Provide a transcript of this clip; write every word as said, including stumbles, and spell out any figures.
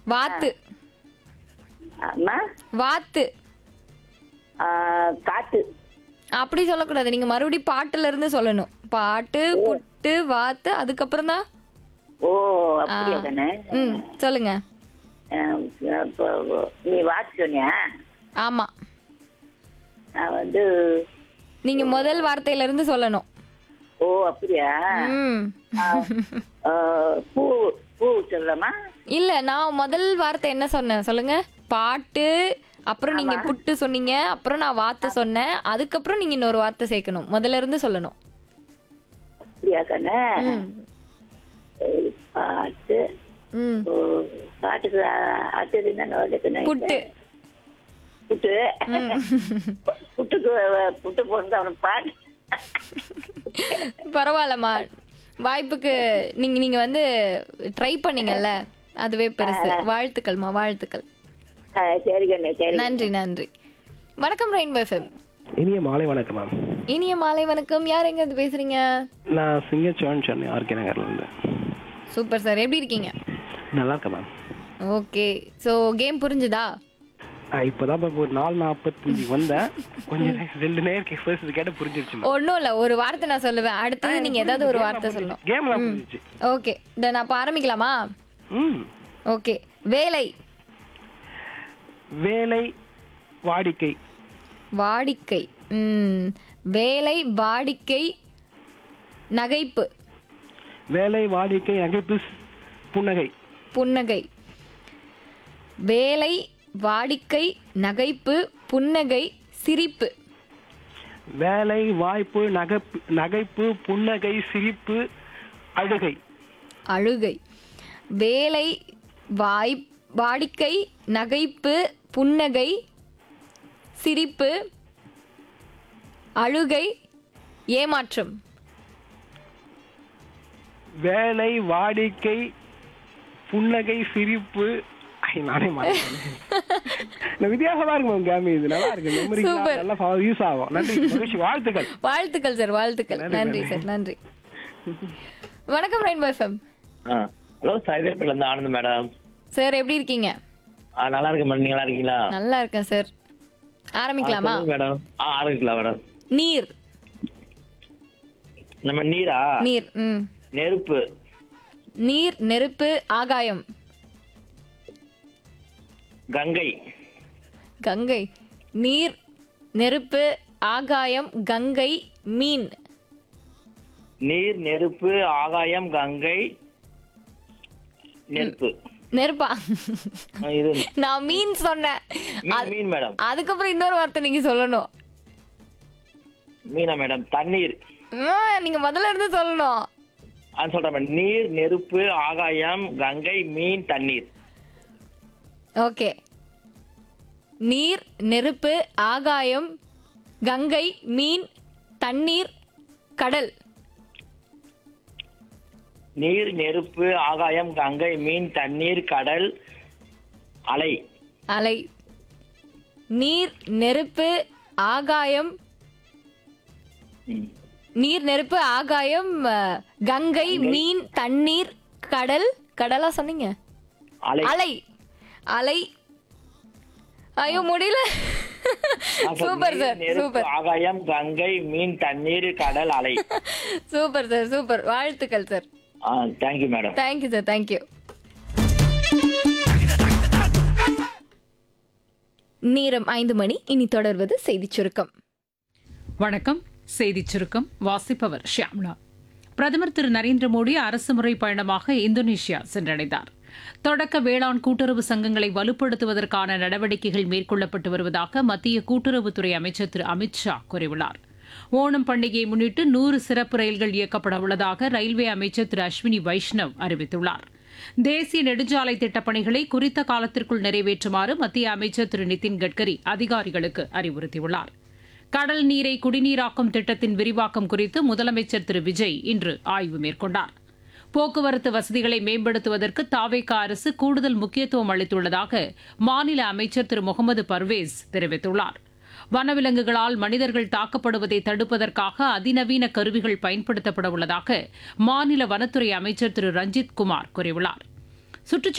வாத்து. அம்மா வாத்து. ஆ, காட்டு. அப்படி சொல்லக்கூடாது. நீங்க மறுபடியும் பாட்டுல இருந்து சொல்லணும். பாட்டு, புட்டு, வாத்து, அதுக்கப்புறம் தான். ஓ அப்படியா தானே. ம் சொல்லுங்க. அப்போ நீ வாட்ச் சொன்னியா? ஆமா. நான் வந்து நீங்க முதல் வார்த்தையில இருந்து சொல்லணும். ஓ அப்படியா. ம் ஆ, ஆ, பூ பூ சொல்லலாமா? இல்ல, நான் முதல் வார்த்தை என்ன சொன்னேன் சொல்லுங்க. பாட்டு, அப்புறம் நீங்க புட்டு சொன்னீங்க, அப்புறம் நான் வார்த்தை சொன்னேன், அதுக்கப்புறம் நீங்க இன்னொரு வார்த்தை சேர்க்கணும். முதல்ல இருந்து சொல்லணும். அப்படியா கண்ணே. ம். பாட்டு. ம். ஓ, பாட்டுக்கு அடுத்தது என்ன வருது? புட்டு. புட்டு. புட்டுக்கு புட்டு போட்டு அவனுக்கு பாட்டு. பரவாயில்லம்மா, வாய்ப்புக்கு நீங்க நீங்க வந்து ட்ரை பண்ணீங்கல்ல, அதுவே பெருசு. வாழ்த்துக்கள்மா, வாழ்த்துக்கள். ஆ, சரி கண்ணே சரி. நன்றி நன்றி. வணக்கம் ரெயின்போ எஃப்எம். இனிய மாலை வணக்கம் மேம். இனிய மாலை வணக்கம். யார் எங்க இருந்து பேசுறீங்க? நான் சிங்கச்சோன் சென்னை ஆர்கே நகர்ல இருந்து. சூப்பர் சார், எப்படி இருக்கீங்க? நல்லா இருக்கேன் மேம். ஓகே, ஸோ கேம் புரிஞ்சுதா? இப்போதான் மேம் ஒரு நாலு நாற்பத்தஞ்சு வந்தேன். கொஞ்சம் ரெண்டு நேரம் ஃபர்ஸ்ட் கேட்ட புரிஞ்சிருச்சு மேம். ஒன்றும் இல்லை, ஒரு வார்த்தை நான் சொல்லுவேன், அடுத்தது நீங்க ஏதாவது ஒரு வார்த்தை சொல்லணும். கேம்லாம் புரிஞ்சிச்சு. ஓகே, நான் அப்போ ஆரம்பிக்கலாமா? ம். ஓகே. வேலை. வேலை, வாடிக்கை. வாடிக்கை. ம். வேலை, வாடிக்கை, நகைப்பு. வேலை, வாடிக்கை, நகைப்பு, புன்னகை. புன்னகை. வேலை, வாடிக்கை, நகைப்பு, புன்னகை, சிரிப்பு. வேலை, வாய்ப்பு, நகைப்பு, நகைப்பு, புன்னகை, சிரிப்பு, அழுகை. அழுகை. வேலை, வாய் வாடிக்கை, நகைப்பு, புன்னகை, சிரிப்பு, அழுகை, ஏமாற்றம். வேலை, வாடிக்கை, புன்னகை, சிரிப்பு. ஐ, நானே மாட்டேன். வித்தியாசமா இருக்கு மேம் கேம். இது நல்லா இருக்கு. Memory Super. நல்லா யூஸ் ஆகும். நன்றி மகிழ்ச்சி. வாழ்த்துக்கள். வாழ்த்துக்கள் சார், வாழ்த்துக்கள். நன்றி சார், நன்றி. வணக்கம் ரெயின்போ எஃப்எம். ஹலோ, சைதாப்பேட்ல இருந்து ஆனந்த் மேடம். சார் எப்படி இருக்கீங்க? ஆ, நல்லா இருக்கேன் மேடம். நீங்க நல்லா இருக்கீங்களா? நல்லா இருக்கேன் சார். ஆரம்பிக்கலாமா? சொல்லுங்க மேடம். ஆ, ஆரம்பிக்கலாம் மேடம். நீர். நம்ம நீரா? நீர். ம். நெருப்பு. நீர், நெருப்பு, ஆகாயம். கங்கை. கங்கை. நீர், நெருப்பு, ஆகாயம், கங்கை, மீன். நீர், நெருப்பு, ஆகாயம், கங்கை, நெருப்பு. நெருப்பா? ஆ, இது நான் மீன் சொன்னேன். மீன், அது- மீன் மேடம். அதுக்கப்புறம் இன்னொரு வார்த்தை நீங்க சொல்லணும். மீனா மேடம்? தண்ணீர். ஆ, நீங்க முதல்ல இருந்து சொல்லணும். ஆ, சொல்றேன் மேடம். நீர், நெருப்பு, ஆகாயம், கங்கை, மீன், தண்ணீர். ஓகே. நீர், நெருப்பு, ஆகாயம், கங்கை, மீன், தண்ணீர், கடல். நீர், நெருப்பு, ஆகாயம், கங்கை, மீன், தண்ணீர், கடல், அலை. அலை. நீர், நெருப்பு, ஆகாயம், ம். நீர், நெருப்பு, ஆகாயம், அஹ், கங்கை, மீன், தண்ணீர், கடல். கடலா சொன்னீங்க? அலை. அலை. அலை. ஐயோ முடியல. ஆ, சூப்பர் நீர், சார், நெருப்பு, சூப்பர். ஆகாயம், கங்கை, மீன், தண்ணீர், கடல், அலை. Super sir, super. வாழ்த்துக்கள் சார். ஆ, thank you madam. Thank you sir, thank you. நேரம் ஐந்து மணி. இனி தொடர்வது செய்திச் சுருக்கம். வணக்கம். செய்திச் சுருக்கம் வாசிப்பவர் ஷியாம்லா. பிரதமர் திரு நரேந்திர மோடி அரசுமுறை பயணமாக இந்தோனேஷியா சென்றடைந்தார். தொடக்க வேளாண் கூட்டுறவு சங்கங்களை வலுப்படுத்துவதற்கான நடவடிக்கைகள் மேற்கொள்ளப்பட்டு வருவதாக மத்திய கூட்டுறவுத்துறை அமைச்சர் திரு அமித் ஷா கூறியுள்ளார். ஓணம் பண்டிகையை முன்னிட்டு நூறு சிறப்பு ரயில்கள் இயக்கப்பட உள்ளதாக ரயில்வே அமைச்சர் திரு அஸ்வினி வைஷ்ணவ் அறிவித்துள்ளார். தேசிய நெடுஞ்சாலை திட்டப் பணிகளை குறித்த காலத்திற்குள் நிறைவேற்றுமாறு மத்திய அமைச்சர் திரு நிதின் கட்கரி அதிகாரிகளுக்கு அறிவுறுத்தியுள்ளார். கடல் நீரை குடிநீராக்கும் திட்டத்தின் விரிவாக்கம் குறித்து முதலமைச்சர் திரு விஜய் இன்று ஆய்வு மேற்கொண்டார். போக்குவரத்து வசதிகளை மேம்படுத்துவதற்கு தாவேகா அரசு கூடுதல் முக்கியத்துவம் அளித்துள்ளதாக மாநில அமைச்சர் திரு முகமது பர்வேஸ் தெரிவித்துள்ளார். வனவிலங்குகளால் மனிதர்கள் தாக்கப்படுவதை தடுப்பதற்காக அதிநவீன கருவிகள் பயன்படுத்தப்பட உள்ளதாக மாநில வனத்துறை அமைச்சர் திரு ரஞ்சித் குமார் கூறியுள்ளார். சுற்றுச்சூழல்